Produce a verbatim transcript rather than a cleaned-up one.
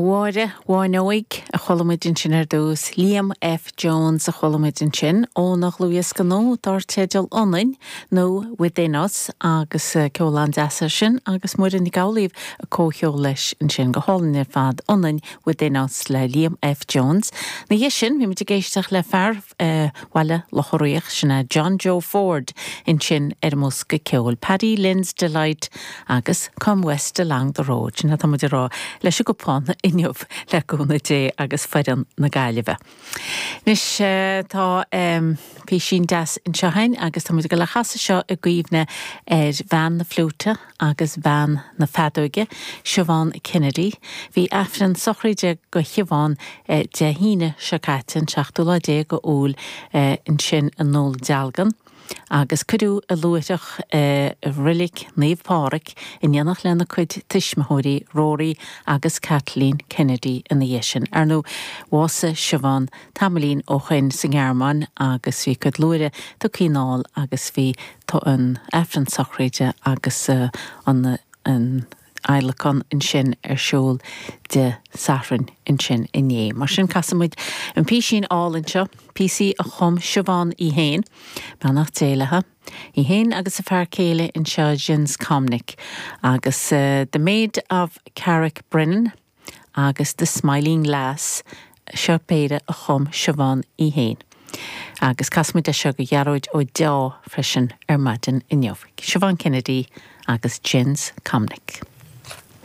bhhaire bháinóig a cholamid sin ar dús Liam F. Jones a cholamid sin ó nach luas go nó dar teideal online nó Within Us agus ceolán deasa sin agus muir in gálaíomh a cócheol leis an sin go hálan ar fad online Within Us le Liam F. Jones. Na dhé sin bhí muid géisteach le fear bhaile lochraíoch sinna John Joe Ford in sin ar mus go ceol Paddy Lynn's Delight agus Come West Along the Road sin tá muid rá leis go pán inniuh le gúna dé agus feiran na gaiileh. Nis tá bhí sin deas in seohain agus tá muid go le chasa seo a gcuomhne ar bhean na flúta agus bhean na fadóige Siobhan Kennedy. Bhí afran sochraide go chiamháin de híine seacaitin seachtú le dé go úl in sin an nóla dealgan. Agus cudú a luiteach uh, rilik néomhpáric in dhéanach lena chuid tuismitheoirí Rory agus Kathleen Kennedy in dhé sin. Ar nó bhása Siobhan Tamalín ó chuin sa Gearman agus bhí chud luire do cínáil agus bhí tá an efran sochraide agus uh, an an Eilachan in sin ar siúl de Saffron in sin in dhé. Mar sin casamid an pí sin álanse, písaí a chum Siobhan í héin, benach déilethe, í héin agus a fear céile in seo Jins Comnic, agus uh, The Maid of Carrick Brennan, agus The Smiling Lass, seo péide a chum Siobhan í héin. Agus casamid a seo go dhearóid ó dá freisin ar maidin inniuh. Siobhan Kennedy agus Jins Comnic.